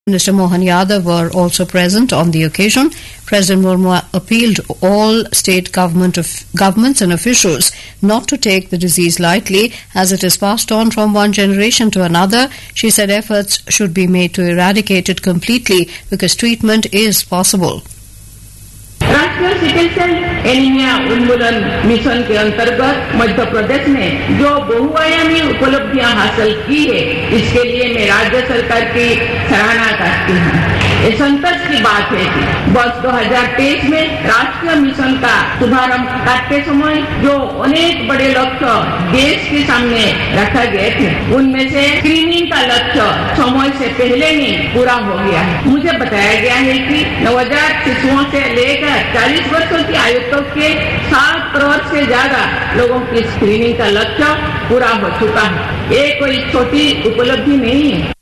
Minister Mohan Yadav were also present on the occasion. President Murmu appealed to all state governments and officials not to take the disease lightly as it is passed on from one generation to another. She said efforts should be made to eradicate it completely because treatment is possible. राष्ट्रीय sickle cell anaemia उन्मूलन mission के अंतर्गत मध्य प्रदेश ने जो बहुआयामी उपलब्धियां हासिल की है, इसके लिए मैं राज्य सरकार की सराहना करती हूँ। ये संतोष की बात है कि वर्ष 2023 में राष्ट्रीय मिशन का शुभारंभ करते समय जो अनेक बड़े लक्ष्य देश के सामने रखा गए थे, उनमें से स्क्रीनिंग का लक्ष्य समय से पहले ही पूरा हो गया है। मुझे बताया गया है कि नवजात शिशुओं से लेकर 40 वर्षों की आयु तक के 7 करोड़ से ज्यादा लोगों की स्क्रीनिंग का लक्ष्य पूरा हो चुका है। ये कोई छोटी उपलब्धि नहीं है।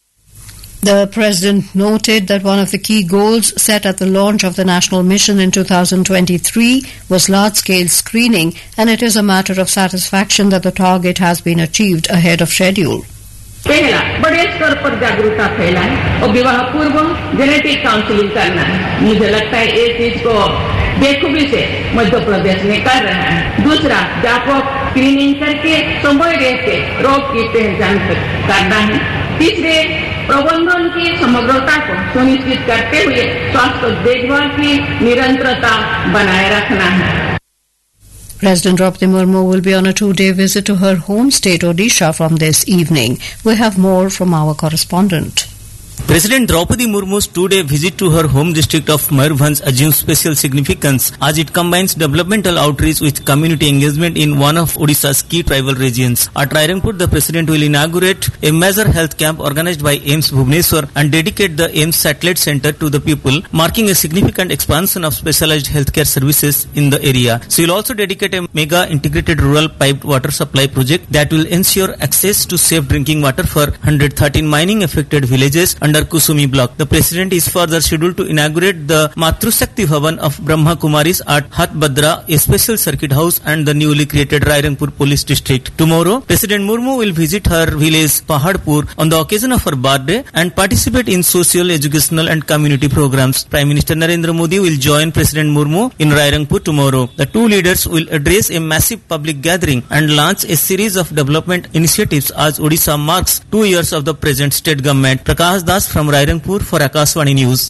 The President noted that one of the key goals set at the launch of the national mission in 2023 was large-scale screening, and it is a matter of satisfaction that the target has been achieved ahead of schedule. पहला, बड़े स्तर पर जागरूकता फैलाएं और विवाह पूर्व genetic counselling करना है। मुझे लगता है ये चीज को बेखूबी से मध्य प्रदेश में कर रहा है। दूसरा, व्यापक स्क्रीनिंग करके समय रहते रोग की पहचान करना है। तीसरे, प्रबंधन की समग्रता को सुनिश्चित करते हुए स्वास्थ्य देखभाल की निरंतरता बनाए रखना है। President Draupadi Murmu will be on a 2-day visit to her home state Odisha from this evening. We have more from our correspondent. President Draupadi Murmu's 2-day visit to her home district of Mayurbhanj assumes special significance as it combines developmental outreach with community engagement in one of Odisha's key tribal regions. At Rairangpur, the President will inaugurate a major health camp organized by AIIMS Bhubaneswar and dedicate the AIIMS Satellite Centre to the people, marking a significant expansion of specialized healthcare services in the area. She will also dedicate a mega integrated rural piped water supply project that will ensure access to safe drinking water for 113 mining affected villages under Kusumi block. The President is further scheduled to inaugurate the Matru Shakti Bhavan of Brahma Kumaris at Hatbadra, a special circuit house, and the newly created Rairangpur Police District. Tomorrow, President Murmu will visit her village Pahadpur on the occasion of her birthday and participate in social, educational and community programs. Prime Minister Narendra Modi will join President Murmu in Rairangpur tomorrow. The two leaders will address a massive public gathering and launch a series of development initiatives as Odisha marks 2 years of the present state government. Prakash Das from Rairangpur for Akashvani News.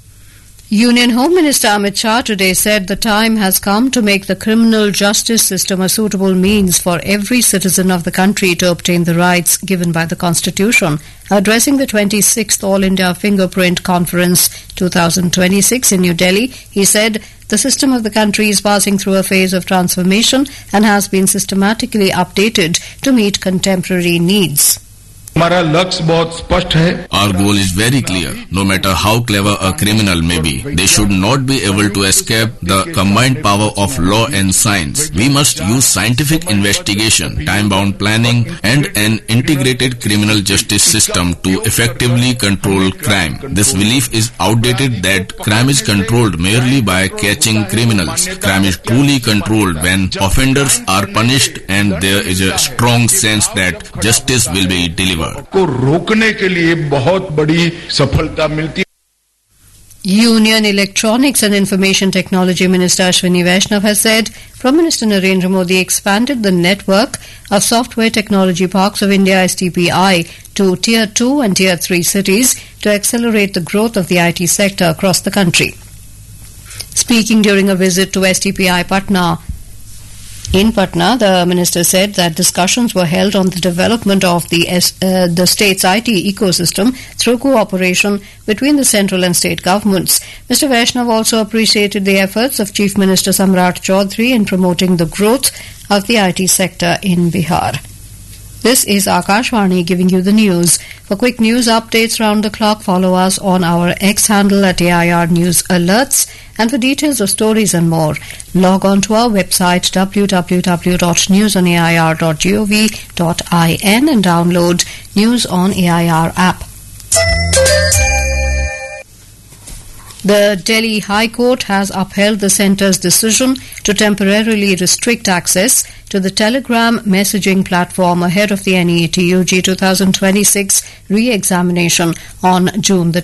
Union Home Minister Amit Shah today said the time has come to make the criminal justice system a suitable means for every citizen of the country to obtain the rights given by the Constitution. Addressing the 26th All India Fingerprint Conference 2026 in New Delhi, he said the system of the country is passing through a phase of transformation and has been systematically updated to meet contemporary needs. हमारा लक्ष्य बहुत स्पष्ट है. Our goal is very clear. No matter how clever a criminal may be, they should not be able to escape the combined power of law and science. We must use scientific investigation, time-bound planning, and an integrated criminal justice system to effectively control crime. This belief is outdated that crime is controlled merely by catching criminals. Crime is truly controlled when offenders are punished and there is a strong sense that justice will be delivered. को रोकने के लिए बहुत बड़ी सफलता मिलती है. Union Electronics and Information Technology Minister Ashwini Vaishnav has said Prime Minister Narendra Modi expanded the network of software technology parks of India STPI to Tier 2 and Tier 3 cities to accelerate the growth of the IT sector across the country. Speaking during a visit to STPI Patna, in Patna, the minister said that discussions were held on the development of the state's IT ecosystem through cooperation between the central and state governments. Mr. Vaishnav also appreciated the efforts of Chief Minister Samrat Chaudhary in promoting the growth of the IT sector in Bihar. This is Akashvani giving you the news. For quick news updates round the clock, follow us on our X handle at AIR News Alerts. And for details of stories and more, log on to our website www.newsonair.gov.in and download News on AIR app. The Delhi High Court has upheld the centre's decision to temporarily restrict access to the Telegram messaging platform ahead of the NET UG 2026 re-examination on June the